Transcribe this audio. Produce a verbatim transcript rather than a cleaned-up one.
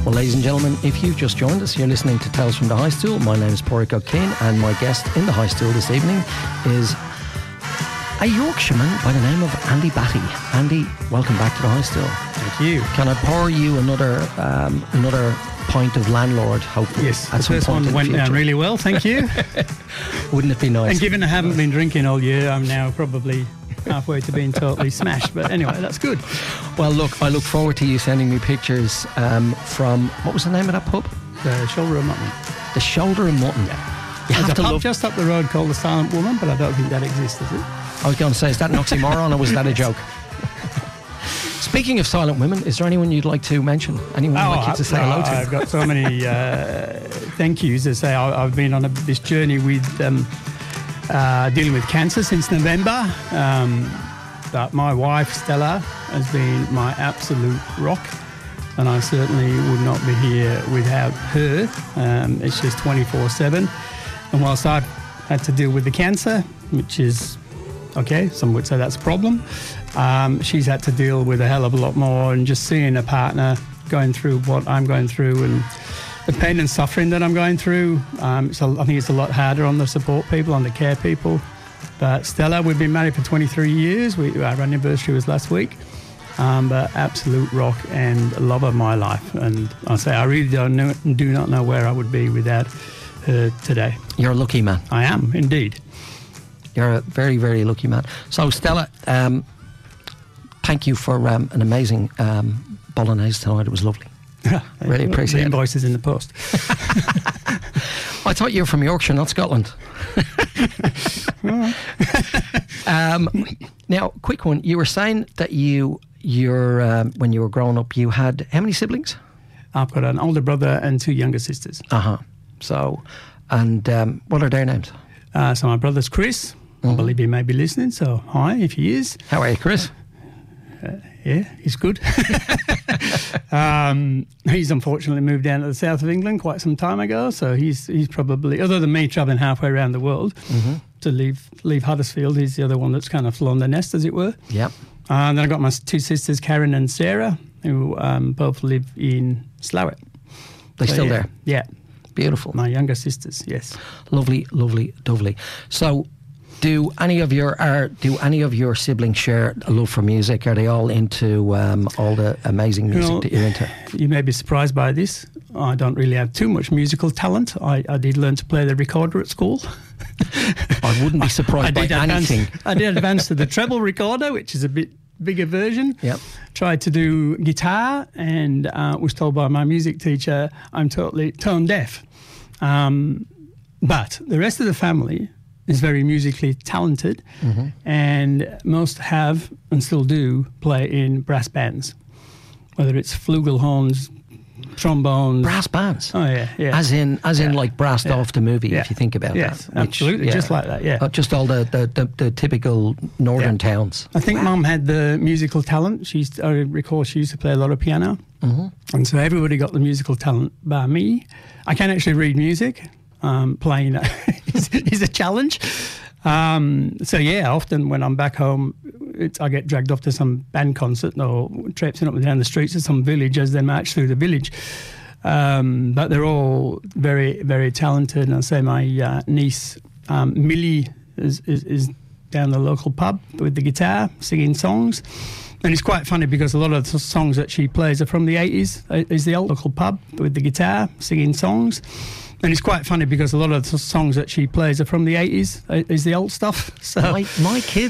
Well, ladies and gentlemen, if you've just joined us, you're listening to Tales from the High Stool. My name is Pádraig O'Kane, and my guest in the High Stool this evening is a Yorkshireman by the name of Andy Batty. Andy, welcome back to the High Stool. Thank you. Can I pour you another um, another pint of Landlord, hopefully? Yes, the first one went down really well, thank you. Wouldn't it be nice? And given I haven't been drinking all year, I'm now probably halfway to being totally smashed. But anyway, that's good. Well, look, I look forward to you sending me pictures um, from, what was the name of that pub? The Shoulder of Mutton. The Shoulder of Mutton. Yeah. There's a pub love... just up the road called The Silent Woman, but I don't think that exists, does it? I was going to say, is that an oxymoron or was that a joke? Speaking of silent women, is there anyone you'd like to mention? Anyone you'd oh, like you to say hello to? I've got so many uh, thank yous to say. I, I've been on a, this journey with um, uh, dealing with cancer since November. Um, but my wife, Stella, has been my absolute rock. And I certainly would not be here without her. Um, it's just twenty-four seven. And whilst I've had to deal with the cancer, which is, okay, some would say that's a problem, um, she's had to deal with a hell of a lot more, and just seeing a partner going through what I'm going through and the pain and suffering that I'm going through, um, so I think it's a lot harder on the support people, on the care people. But Stella, we've been married for twenty-three years. We, our anniversary was last week. Um, but absolute rock and love of my life. And I say I really don't know, do not know where I would be without her today. You're a lucky man. I am, indeed. You're a very, very lucky man. So, Stella, um, thank you for um, an amazing um, bolognese tonight. It was lovely. Really appreciate the it. invoice is in the post. I thought you were from Yorkshire, not Scotland. um, now, quick one. You were saying that you, you're, um, when you were growing up, you had how many siblings? I've got an older brother and two younger sisters. Uh huh. So, and um, what are their names? Uh, so my brother's Chris. Mm-hmm. I believe he may be listening. So hi, if he is. How are you, Chris? Uh, yeah, he's good. um, he's unfortunately moved down to the south of England quite some time ago, so he's he's probably, other than me travelling halfway around the world mm-hmm. to leave leave Huddersfield, he's the other one that's kind of flown the nest, as it were. Yep. Uh, and then I've got my two sisters, Karen and Sarah, who um, both live in Slowett. They're so, still yeah, there? Yeah. Beautiful. My younger sisters, yes. Lovely, lovely, lovely. So, do any of your are, do any of your siblings share a love for music? Are they all into um, all the amazing music you know, that you're into? You may be surprised by this. I don't really have too much musical talent. I, I did learn to play the recorder at school. I wouldn't be surprised I, I by advance, anything. I did advance to the treble recorder, which is a bit bigger version. Yep. Tried to do guitar and uh, was told by my music teacher I'm totally tone deaf. Um, but the rest of the family is very musically talented, mm-hmm. and most have and still do play in brass bands, whether it's flugelhorns, trombones. Brass bands? Oh, yeah. yeah. As in as in yeah. like Brassed yeah. Off the movie, yeah. if you think about yes, that. Which, absolutely, yeah. just like that, yeah. Uh, just all the, the, the, the typical northern yeah. towns. I think wow. Mum had the musical talent. She used to, I recall she used to play a lot of piano. Mm-hmm. And so everybody got the musical talent bar me. I can actually read music. Um, playing is, is a challenge. Um, so, yeah, often when I'm back home, it's, I get dragged off to some band concert or traipsing up and down the streets of some village as they march through the village. Um, but they're all very, very talented. And I say my uh, niece, um, Millie, is, is, is down the local pub with the guitar, singing songs. And it's quite funny because a lot of the songs that she plays are from the eighties. Is the old local pub with the guitar, singing songs. And it's quite funny because a lot of the songs that she plays are from the eighties. Is the old stuff. So my, my kids